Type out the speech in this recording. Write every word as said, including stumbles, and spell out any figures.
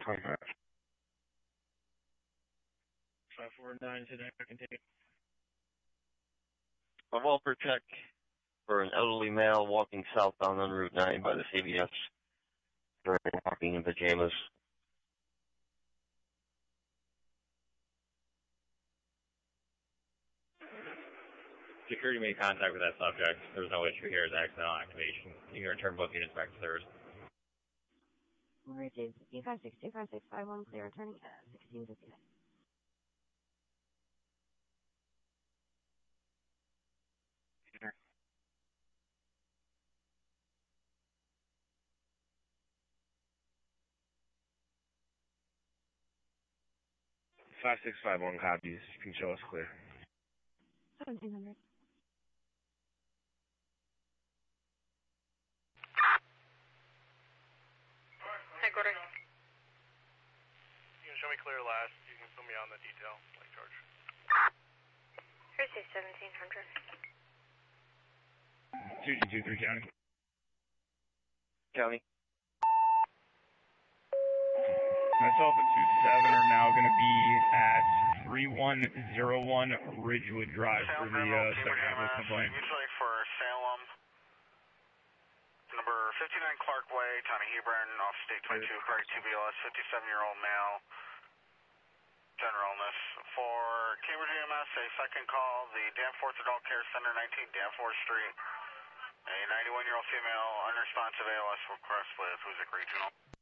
twenty minutes. five four nine today, I can take. A welfare check for an elderly male walking southbound on Route nine by the C V S during walking in pajamas. Security made contact with that subject. There was no issue here. It's accidental activation. You can return both units back to third. Received D five six two five six five one, clear returning at sixteen fifty-nine. five six five one copies. You can show us clear. seventeen hundred. Hey, Gordon. You can show me clear last. You can put me on the detail, like charge. Receive seventeen hundred. two two two three County. County. Myself and two seven are now going to be at three one zero one Ridgewood Drive for the uh, second half of the complaint. Usually for Salem. Number fifty-nine Clark Way, Tommy Hebron, off state twenty-two, Craig two B L S, fifty-seven-year-old male. General illness. For Cambridge E M S, a second call, the Danforth Adult Care Center, nineteen Danforth Street. A ninety-one-year-old female, unresponsive A L S request with Hoosick Regional.